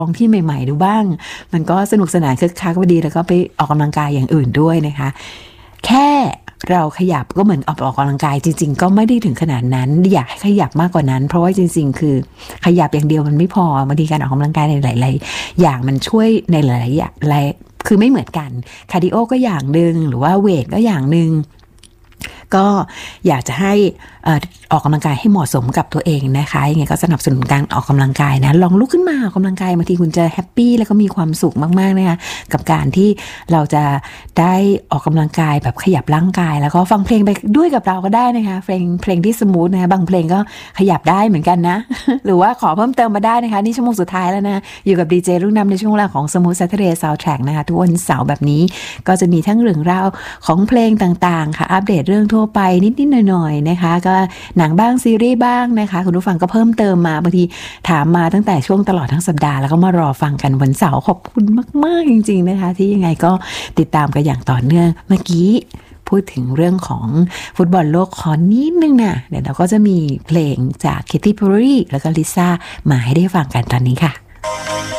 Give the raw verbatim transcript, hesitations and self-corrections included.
ลองที่ใหม่ๆดูบ้างมันก็สนุกสนานคึกคักดีแล้วก็ไปออกกำลังกายอย่างอื่นด้วยนะคะแค่เราขยับก็เหมือนออกออกกำลังกายจริงๆก็ไม่ได้ถึงขนาดนั้นอยากให้ขยับมากกว่านั้นเพราะว่าจริงๆคือขยับอย่างเดียวมันไม่พอบางทีการออกกำลังกายในหลายๆอย่างมันช่วยในหลายๆอย่างคือไม่เหมือนกันคาร์ดิโอก็อย่างนึงหรือว่าเวทก็อย่างนึงก็อยากจะให้ออกกำลังกายให้เหมาะสมกับตัวเองนะคะยังไงก็สนับสนุนการออกกำลังกายนะลองลุกขึ้นมาออกกำลังกายบางทีคุณจะแฮปปี้แล้วก็มีความสุขมากๆนะคะกับการที่เราจะได้ออกกำลังกายแบบขยับร่างกายแล้วก็ฟังเพลงไปด้วยกับเราก็ได้นะคะเพลงเพลงที่สมูทนะคะบางเพลงก็ขยับได้เหมือนกันนะ หรือว่าขอเพิ่มเติมมาได้นะคะนี่ชั่วโมงสุดท้ายแล้วนะอยู่กับดีเจรุ่งนำในช่วงเวลาของ Smooth Saturday Soundtrack นะคะทุกวันเสาร์แบบนี้ก็จะมีทั้งเรื่องราวของเพลงต่างๆค่ะอัปเดตเรื่องทั่วไปนิดๆหน่อยๆนะคะก็หนังบ้างซีรีส์บ้างนะคะคุณผู้ฟังก็เพิ่มเติมมาบางทีถามมาตั้งแต่ช่วงตลอดทั้งสัปดาห์แล้วก็มารอฟังกันวันเสาร์ขอบคุณมากๆจริงๆนะคะที่ยังไงก็ติดตามกันอย่างต่อเนื่องเมื่อกี้พูดถึงเรื่องของฟุตบอลโลกขอนิดนึงนะเดี๋ยวเราก็จะมีเพลงจาก Katy Perry แล้วก็ลิซ่ามาให้ได้ฟังกันตอนนี้ค่ะ